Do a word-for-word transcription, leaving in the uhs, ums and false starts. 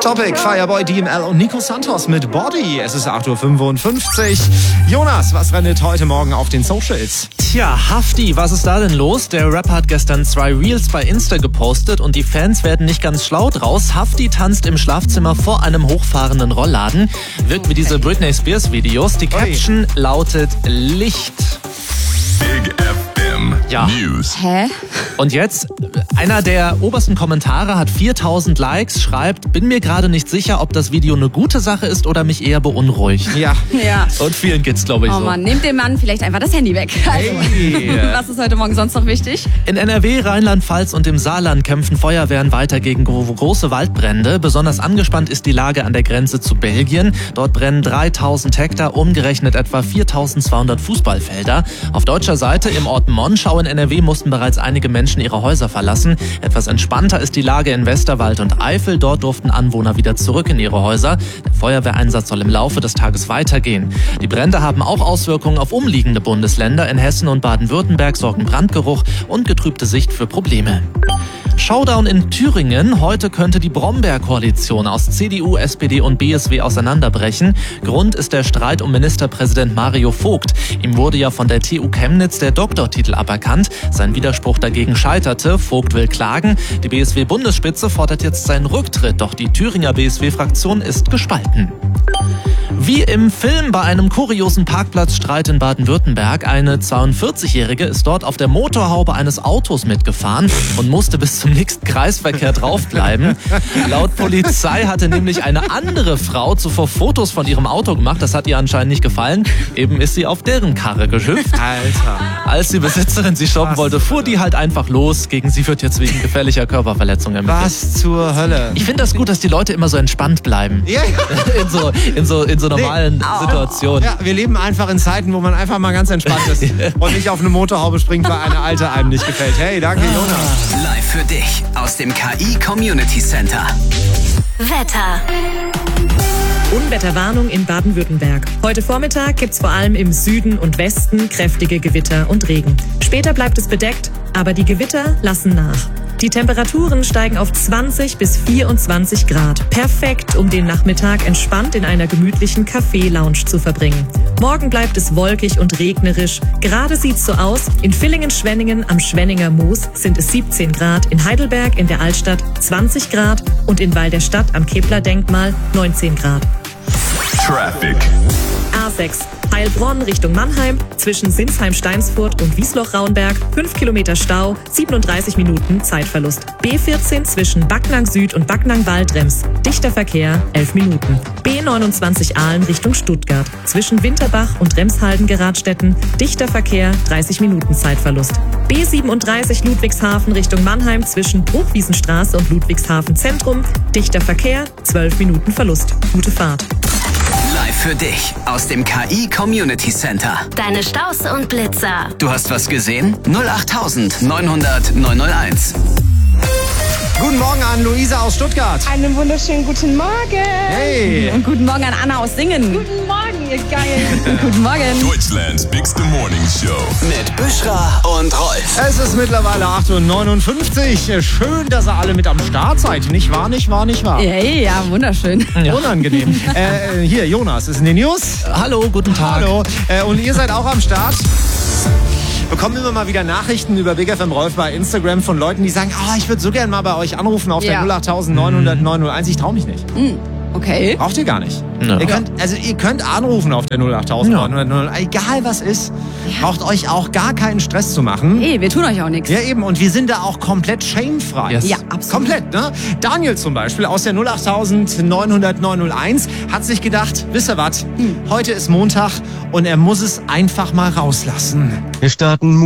Topic, Fireboy, D M L und Nico Santos mit Body. Es ist acht Uhr fünfundfünfzig. Jonas, was rennt heute Morgen auf den Socials? Tja, Hafti, was ist da denn los? Der Rapper hat gestern zwei Reels bei Insta gepostet und die Fans werden nicht ganz schlau draus. Hafti tanzt im Schlafzimmer vor einem hochfahrenden Rollladen. Wirkt wie diese Britney Spears Videos. Die Caption lautet Licht. Big F M Ja. News. Hä? Und jetzt, einer der obersten Kommentare hat viertausend Likes, schreibt, bin mir gerade nicht sicher, ob das Video eine gute Sache ist oder mich eher beunruhigt. Ja. Ja. Und vielen geht's, glaube ich, Oh so. Mann, nehmt dem Mann vielleicht einfach das Handy weg. Also, Hey. was ist heute Morgen sonst noch wichtig? In N R W, Rheinland-Pfalz und im Saarland kämpfen Feuerwehren weiter gegen gro- große Waldbrände. Besonders angespannt ist die Lage an der Grenze zu Belgien. Dort brennen dreitausend Hektar, umgerechnet etwa viertausendzweihundert Fußballfelder. Auf deutscher Seite im Ort Monschau in N R W mussten bereits einige Menschen ihre Häuser verlassen. Etwas entspannter ist die Lage in Westerwald und Eifel. Dort durften Anwohner wieder zurück in ihre Häuser. Der Feuerwehreinsatz soll im Laufe des Tages weitergehen. Die Brände haben auch Auswirkungen auf umliegende Bundesländer. In Hessen und Baden-Württemberg sorgen Brandgeruch und getrübte Sicht für Probleme. Showdown in Thüringen. Heute könnte die Brombeer-Koalition aus C D U, S P D und B S W auseinanderbrechen. Grund ist der Streit um Ministerpräsident Mario Vogt. Ihm wurde ja von der T U Chemnitz der Doktortitel aberkannt. Sein Widerspruch dagegen scheiterte. Vogt will klagen. Die B S W-Bundesspitze fordert jetzt seinen Rücktritt. Doch die Thüringer B S W-Fraktion ist gespalten. Wie im Film bei einem kuriosen Parkplatzstreit in Baden-Württemberg. Eine zweiundvierzigjährige ist dort auf der Motorhaube eines Autos mitgefahren und musste bis zum nächsten Kreisverkehr draufbleiben. Laut Polizei hatte nämlich eine andere Frau zuvor Fotos von ihrem Auto gemacht. Das hat ihr anscheinend nicht gefallen. Eben ist sie auf deren Karre gehüpft. Alter. Als die Besitzerin sie stoppen Was? wollte, fuhr die halt einfach los. Gegen sie wird jetzt wegen gefährlicher Körperverletzung ermittelt. Was zur Hölle? Ich finde das gut, dass die Leute immer so entspannt bleiben. Ja, ja. In so, in so, in so normalen Situationen. Ja, wir leben einfach in Zeiten, wo man einfach mal ganz entspannt ist und nicht auf eine Motorhaube springt, weil eine alte einem nicht gefällt. Hey, danke Jonas. Live für dich aus dem K I Community Center. Wetter. Unwetterwarnung in Baden-Württemberg. Heute Vormittag gibt's vor allem im Süden und Westen kräftige Gewitter und Regen. Später bleibt es bedeckt, aber die Gewitter lassen nach. Die Temperaturen steigen auf zwanzig bis vierundzwanzig Grad. Perfekt, um den Nachmittag entspannt in einer gemütlichen Café-Lounge zu verbringen. Morgen bleibt es wolkig und regnerisch. Gerade sieht's so aus. In Villingen-Schwenningen am Schwenninger Moos sind es siebzehn Grad, in Heidelberg in der Altstadt zwanzig Grad und in Weil der Stadt am Kepler-Denkmal neunzehn Grad. Traffic. A sechs. Heilbronn Richtung Mannheim, zwischen Sinsheim-Steinsfurt und Wiesloch-Raunberg, fünf Kilometer Stau, siebenunddreißig Minuten Zeitverlust. B vierzehn zwischen Backnang Süd und Backnang Waldrems, dichter Verkehr, elf Minuten. B neunundzwanzig Aalen Richtung Stuttgart, zwischen Winterbach und Remshalden-Geradstetten, dichter Verkehr, dreißig Minuten Zeitverlust. B siebenunddreißig Ludwigshafen Richtung Mannheim, zwischen Bruchwiesenstraße und Ludwigshafen Zentrum, dichter Verkehr, zwölf Minuten Verlust. Gute Fahrt. Live für dich aus dem K I Community Center. Deine Staus und Blitzer. Du hast was gesehen? null acht neun hundert neun null eins. Guten Morgen an Luisa aus Stuttgart. Einen wunderschönen guten Morgen. Hey. Und guten Morgen an Anna aus Singen. Guten Morgen, ihr Geilen. Guten Morgen. Deutschlands biggest morning show. Mit Büschra und Rolf. Es ist mittlerweile acht Uhr neunundfünfzig. Schön, dass ihr alle mit am Start seid. Nicht wahr, nicht wahr, nicht wahr? Hey, ja, wunderschön. Ja. Unangenehm. äh, hier, Jonas ist in den News. Hallo, guten Tag. Hallo. Äh, und ihr seid auch am Start. Wir bekommen immer mal wieder Nachrichten über Big F M Rolf bei Instagram von Leuten, die sagen, oh, ich würde so gerne mal bei euch anrufen auf Ja. der null acht neun hundert neun null eins. Ich traue mich nicht. Okay. Braucht ihr gar nicht. Ja. Ihr könnt, also ihr könnt anrufen auf der null acht neun hundert neun, egal was ist. Braucht euch auch gar keinen Stress zu machen. Hey, wir tun euch auch nichts. Ja eben, und wir sind da auch komplett shamefrei. Yes. Ja, absolut. Komplett, ne? Daniel zum Beispiel aus der null acht neun hundert neun null eins hat sich gedacht, wisst ihr was, heute ist Montag und er muss es einfach mal rauslassen. Wir starten